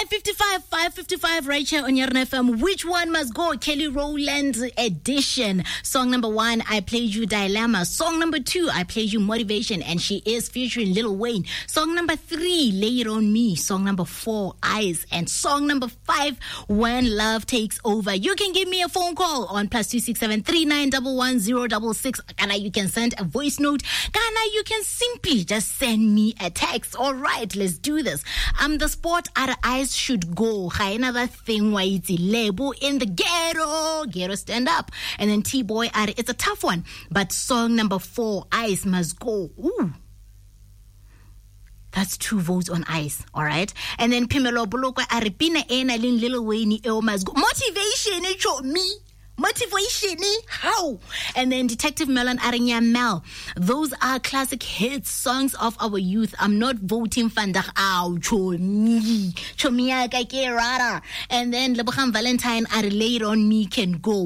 5:55 right here on Yarn FM. Which one must go? Kelly Rowland edition. Song number 1, I played you Dilemma. Song number 2, I played you Motivation, and she is featuring Lil Wayne. Song number 3, Lay It On Me. Song number 4, Eyes. And song number 5, When Love Takes Over. You can give me a phone call on +267 3911 066. Kana, you can send a voice note. Kana, you can simply just send me a text. All right, let's do this. The sport our eyes should go. Another thing why it's label in the ghetto stand up. And then T-Boy, it's a tough one. But song number 4, Eyes must go. Ooh. That's 2 votes on Ice, all right? And then Pimelo Boloko Aripina Ena Lin Lil Wayne must go. Motivation, me. Motivation, how? And then Detective Melon Arinya Mel. Those are classic hits, songs of our youth. I'm not voting Fandak Ow, Chomia Rara. And then Lebaham Valentine are laid on me can go.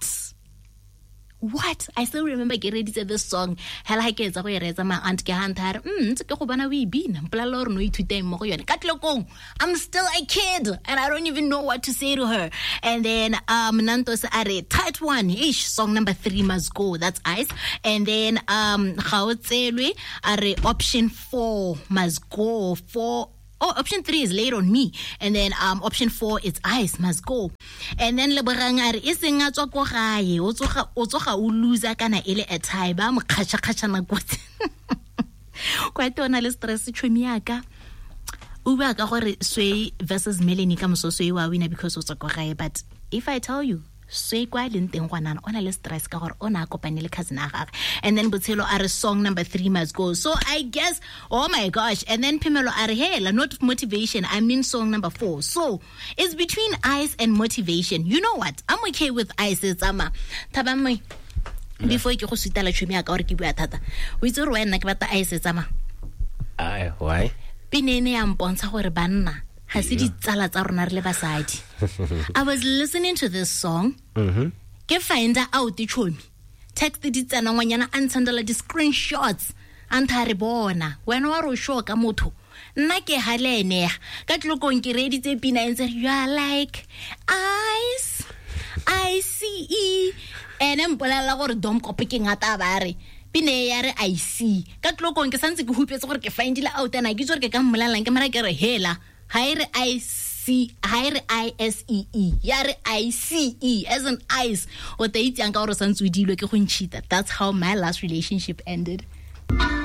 What? I still remember get ready to this song. Hell, I get away my aunt Gahantar. I'm still a kid and I don't even know what to say to her. And then Nantos are tight one ish. Song number 3 must go. That's Ice. And then Haotselwe are option 4 must go. Option 3 is Laid on Me. And then option 4 is Ice must go. And then Lebarangare is singa tswa gae o tsoga o loser kana ele a tie ba mo khacha na kwetse. Quite ona le stress tshwemiaka. Uba ka gore Sway versus Melanie ka mososo e wa wina because o tswa gae. But if I tell you Sway kwa le nteng gwanana ona le stress ka gore ona kopane le cousin a gagwe. And then Botshelo are song number 3 must go. So I guess, oh my gosh. And then Pimelo are hela, not Motivation. I mean song number 4. So it's between Ice and Motivation. You know what? I'm okay with Ice. It's ama tabamai. Before you go sitala chumi ka gore ke bua thata. O itse re wena ke batla Ice tsama. Why? Pinene ya mpontsha gore banna I was listening to this song. Ke find out the chomi. Text the tsana ngwanyana ansandela di screenshots antare bona. When wa ro show ka motho. Nna ke halene ka tlokong ke ready tse pina ntse you are like Ice ICE and empolela gore dom kope ke ngata bare. Pine yare I see. Ka tlokong ke santse ke hupetse gore ke findile out and I ke tsore ke ka mmolalang ke mara ke re hela. Hire ICE, yare ICE as an ice. What they think our sons we deal with. That's how my last relationship ended.